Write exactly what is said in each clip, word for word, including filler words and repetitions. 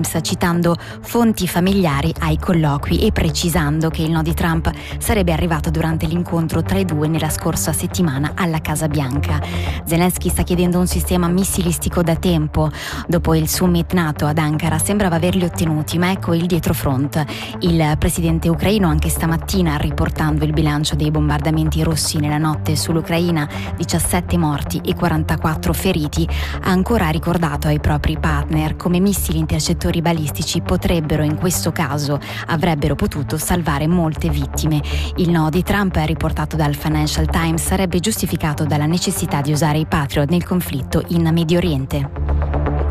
Times, citando fonti familiari ai colloqui e precisando che il no di Trump sarebbe arrivato durante l'incontro tra i due nella scorsa settimana alla Casa Bianca. Zelensky sta chiedendo un sistema missilistico da tempo. Dopo il summit NATO ad Ankara sembrava averli ottenuti, ma ecco il dietrofront. Il presidente ucraino anche stamattina, riportando il bilancio dei bombardamenti russi nella notte sull'Ucraina, diciassette morti e quarantaquattro feriti, ha ancora ricordato ai propri partner come missili intercettori balistici potrebbero, in questo caso, avrebbero potuto salvare molte vittime. Il no di Trump, riportato dal Financial Times, sarebbe giustificato dalla necessità di usare i Patriot nel conflitto in Medio Oriente.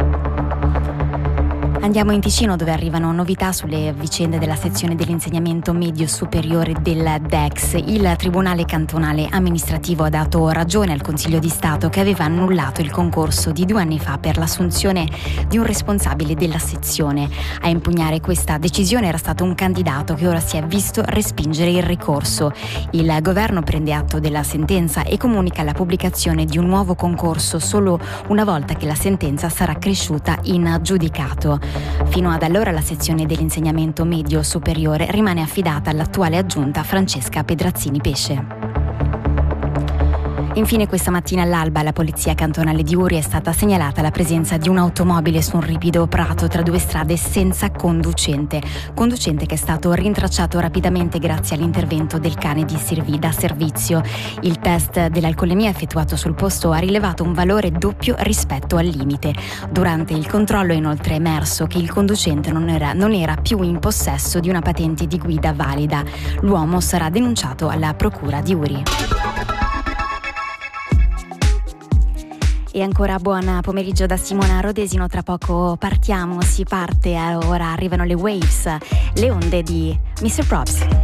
Andiamo in Ticino, dove arrivano novità sulle vicende della sezione dell'insegnamento medio superiore del D E X. Il Tribunale Cantonale Amministrativo ha dato ragione al Consiglio di Stato, che aveva annullato il concorso di due anni fa per l'assunzione di un responsabile della sezione. A impugnare questa decisione era stato un candidato che ora si è visto respingere il ricorso. Il governo prende atto della sentenza e comunica la pubblicazione di un nuovo concorso solo una volta che la sentenza sarà cresciuta in giudicato. Fino ad allora la sezione dell'insegnamento medio superiore rimane affidata all'attuale aggiunta Francesca Pedrazzini Pesce. Infine, questa mattina all'alba alla polizia cantonale di Uri è stata segnalata la presenza di un'automobile su un ripido prato tra due strade senza conducente. Conducente che è stato rintracciato rapidamente grazie all'intervento del cane di servi- da servizio. Il test dell'alcolemia effettuato sul posto ha rilevato un valore doppio rispetto al limite. Durante il controllo è inoltre emerso che il conducente non era, non era più in possesso di una patente di guida valida. L'uomo sarà denunciato alla procura di Uri. E ancora buon pomeriggio da Simona Rodesino. Tra poco partiamo, si parte, ora arrivano le Waves, le onde di mister Props.